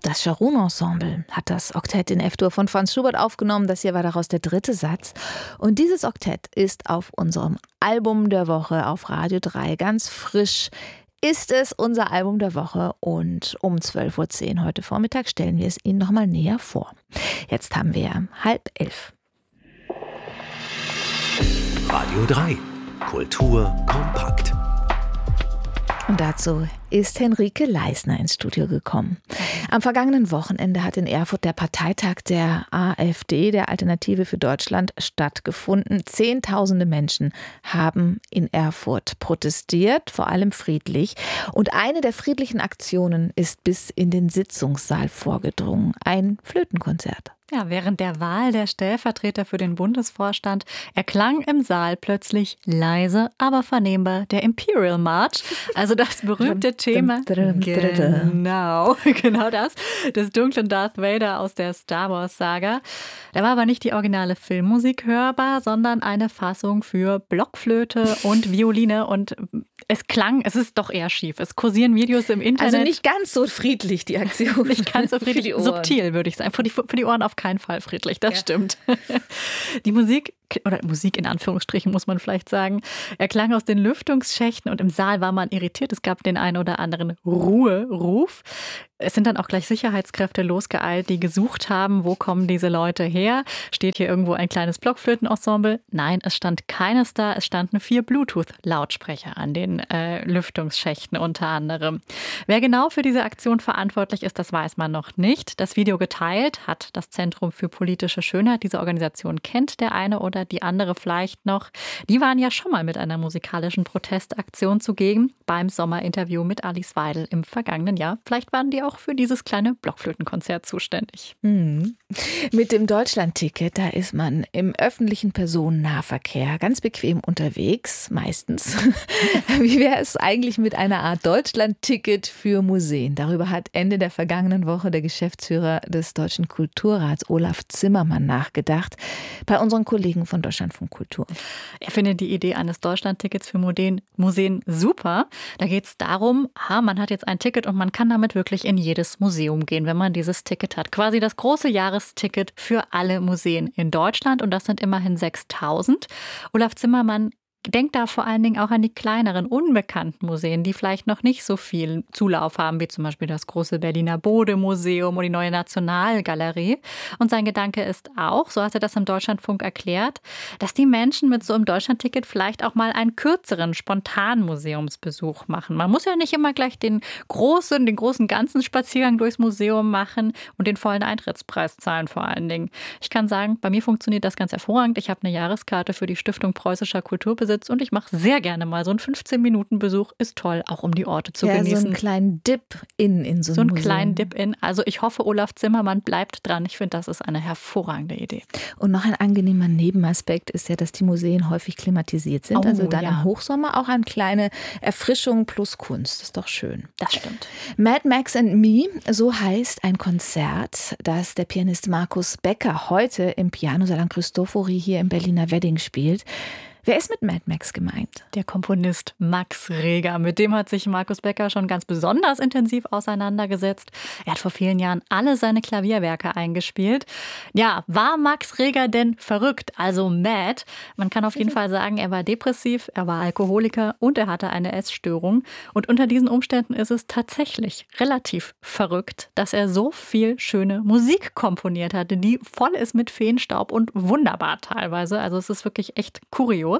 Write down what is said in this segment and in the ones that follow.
Das Scharun-Ensemble hat das Oktett in F-Dur von Franz Schubert aufgenommen. Das hier war daraus der 3. Satz. Und dieses Oktett ist auf unserem Album der Woche auf Radio 3 ganz frisch. Ist es unser Album der Woche und um 12:10 Uhr heute Vormittag stellen wir es Ihnen nochmal näher vor. Jetzt haben wir 10:30. Radio 3. Kultur kompakt. Und dazu ist Henrike Leisner ins Studio gekommen. Am vergangenen Wochenende hat in Erfurt der Parteitag der AfD, der Alternative für Deutschland, stattgefunden. Zehntausende Menschen haben in Erfurt protestiert, vor allem friedlich. Und eine der friedlichen Aktionen ist bis in den Sitzungssaal vorgedrungen. Ein Flötenkonzert. Ja, während der Wahl der Stellvertreter für den Bundesvorstand erklang im Saal plötzlich leise, aber vernehmbar der Imperial March, also das berühmte Thema, genau das, des dunklen Darth Vader aus der Star Wars Saga. Da war aber nicht die originale Filmmusik hörbar, sondern eine Fassung für Blockflöte und Violine und es ist doch eher schief. Es kursieren Videos im Internet. Also nicht ganz so friedlich, die Aktion. Nicht ganz so friedlich, subtil würde ich sagen. Für die Ohren auf keinen Fall friedlich, das stimmt. Die Musik in Anführungsstrichen muss man vielleicht sagen, erklang aus den Lüftungsschächten und im Saal war man irritiert. Es gab den einen oder anderen Ruheruf. Es sind dann auch gleich Sicherheitskräfte losgeeilt, die gesucht haben, wo kommen diese Leute her? Steht hier irgendwo ein kleines Blockflötenensemble? Nein, es stand keines da. Es standen 4 Bluetooth-Lautsprecher an den Lüftungsschächten unter anderem. Wer genau für diese Aktion verantwortlich ist, das weiß man noch nicht. Das Video geteilt hat das Zentrum für politische Schönheit. Diese Organisation kennt der eine oder die andere vielleicht noch. Die waren ja schon mal mit einer musikalischen Protestaktion zugegen beim Sommerinterview mit Alice Weidel im vergangenen Jahr. Vielleicht waren die auch für dieses kleine Blockflötenkonzert zuständig. Mit dem Deutschlandticket, da ist man im öffentlichen Personennahverkehr ganz bequem unterwegs, meistens. Wie wäre es eigentlich mit einer Art Deutschlandticket für Museen? Darüber hat Ende der vergangenen Woche der Geschäftsführer des Deutschen Kulturrats, Olaf Zimmermann, nachgedacht. Bei unseren Kollegen von Deutschlandfunk Kultur. Er findet die Idee eines Deutschlandtickets für Museen super. Da geht es darum, man hat jetzt ein Ticket und man kann damit wirklich in jedes Museum gehen, wenn man dieses Ticket hat. Quasi das große Jahresticket für alle Museen in Deutschland und das sind immerhin 6.000. Olaf Zimmermann denkt da vor allen Dingen auch an die kleineren, unbekannten Museen, die vielleicht noch nicht so viel Zulauf haben, wie zum Beispiel das große Berliner Bode-Museum oder die Neue Nationalgalerie. Und sein Gedanke ist auch, so hat er das im Deutschlandfunk erklärt, dass die Menschen mit so einem Deutschlandticket vielleicht auch mal einen kürzeren, spontanen Museumsbesuch machen. Man muss ja nicht immer gleich den großen ganzen Spaziergang durchs Museum machen und den vollen Eintrittspreis zahlen vor allen Dingen. Ich kann sagen, bei mir funktioniert das ganz hervorragend. Ich habe eine Jahreskarte für die Stiftung Preußischer Kulturbesitz und ich mache sehr gerne mal so einen 15-Minuten-Besuch. Ist toll, auch um die Orte zu genießen. So einen kleinen Dip-In so einen Museum. Kleinen Dip-In. Also ich hoffe, Olaf Zimmermann bleibt dran. Ich finde, das ist eine hervorragende Idee. Und noch ein angenehmer Nebenaspekt ist ja, dass die Museen häufig klimatisiert sind. Also dann im Hochsommer auch eine kleine Erfrischung plus Kunst. Das ist doch schön. Das stimmt. Mad Max and Me, so heißt ein Konzert, das der Pianist Markus Becker heute im Pianosalon Cristofori hier im Berliner Wedding spielt. Wer ist mit Mad Max gemeint? Der Komponist Max Reger. Mit dem hat sich Markus Becker schon ganz besonders intensiv auseinandergesetzt. Er hat vor vielen Jahren alle seine Klavierwerke eingespielt. Ja, war Max Reger denn verrückt, also mad? Man kann auf jeden Fall sagen, er war depressiv, er war Alkoholiker und er hatte eine Essstörung. Und unter diesen Umständen ist es tatsächlich relativ verrückt, dass er so viel schöne Musik komponiert hatte, die voll ist mit Feenstaub und wunderbar teilweise. Also es ist wirklich echt kurios.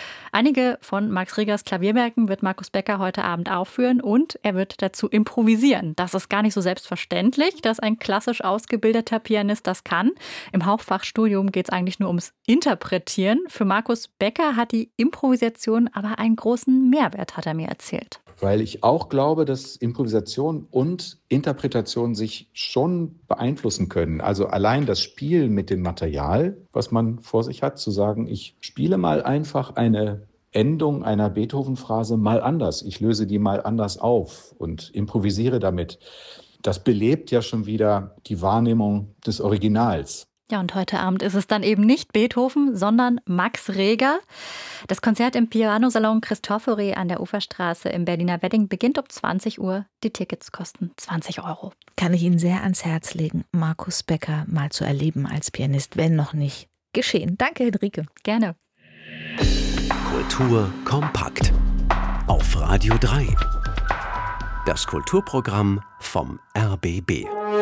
Einige von Max Regers Klavierwerken wird Markus Becker heute Abend aufführen und er wird dazu improvisieren. Das ist gar nicht so selbstverständlich, dass ein klassisch ausgebildeter Pianist das kann. Im Hauptfachstudium geht es eigentlich nur ums Interpretieren. Für Markus Becker hat die Improvisation aber einen großen Mehrwert, hat er mir erzählt. Weil ich auch glaube, dass Improvisation und Interpretation sich schon beeinflussen können. Also allein das Spiel mit dem Material, was man vor sich hat, zu sagen, ich spiele mal einfach eine Endung einer Beethoven-Phrase mal anders. Ich löse die mal anders auf und improvisiere damit. Das belebt ja schon wieder die Wahrnehmung des Originals. Ja, und heute Abend ist es dann eben nicht Beethoven, sondern Max Reger. Das Konzert im Pianosalon Cristofori an der Uferstraße im Berliner Wedding beginnt um 20 Uhr. Die Tickets kosten 20 €. Kann ich Ihnen sehr ans Herz legen, Markus Becker mal zu erleben als Pianist, wenn noch nicht geschehen. Danke, Henrike. Gerne. Kultur kompakt. Auf Radio 3. Das Kulturprogramm vom RBB.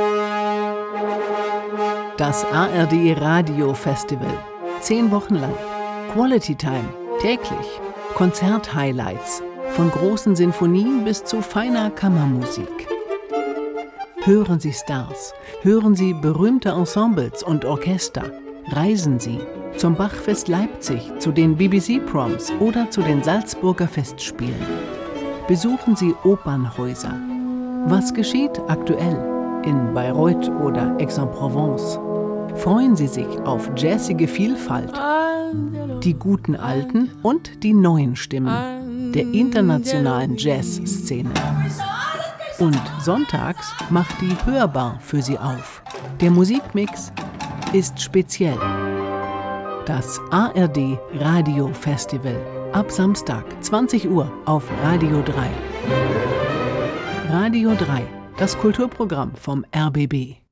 Das ARD Radio Festival. 10 Wochen lang. Quality Time. Täglich. Konzert-Highlights. Von großen Sinfonien bis zu feiner Kammermusik. Hören Sie Stars. Hören Sie berühmte Ensembles und Orchester. Reisen Sie zum Bachfest Leipzig, zu den BBC-Proms oder zu den Salzburger Festspielen. Besuchen Sie Opernhäuser. Was geschieht aktuell in Bayreuth oder Aix-en-Provence? Freuen Sie sich auf jazzige Vielfalt, die guten alten und die neuen Stimmen der internationalen Jazzszene. Und sonntags macht die Hörbar für Sie auf. Der Musikmix ist speziell. Das ARD Radio Festival ab Samstag 20 Uhr auf Radio 3. Radio 3, das Kulturprogramm vom RBB.